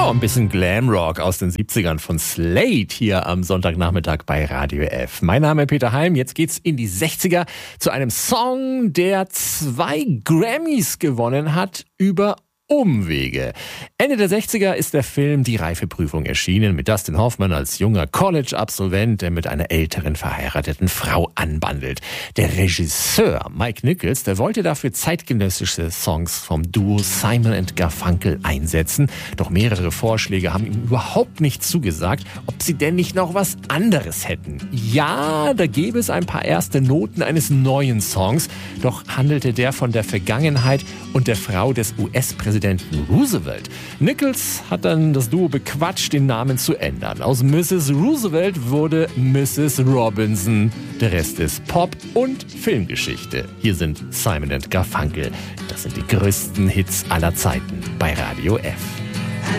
Ja, ein bisschen Glamrock aus den 70ern von Slade hier am Sonntagnachmittag bei Radio F. Mein Name ist Peter Heim. Jetzt geht's in die 60er zu einem Song, der 2 Grammys gewonnen hat über Umwege. Ende der 60er ist der Film Die Reifeprüfung erschienen, mit Dustin Hoffman als junger College-Absolvent, der mit einer älteren verheirateten Frau anbandelt. Der Regisseur Mike Nichols, der wollte dafür zeitgenössische Songs vom Duo Simon & Garfunkel einsetzen, doch mehrere Vorschläge haben ihm überhaupt nicht zugesagt, ob sie denn nicht noch was anderes hätten. Ja, da gäbe es ein paar erste Noten eines neuen Songs, doch handelte der von der Vergangenheit und der Frau des US-Präsidenten Roosevelt. Nichols hat dann das Duo bequatscht, den Namen zu ändern. Aus Mrs. Roosevelt wurde Mrs. Robinson. Der Rest ist Pop- und Filmgeschichte. Hier sind Simon & Garfunkel. Das sind die größten Hits aller Zeiten bei Radio F.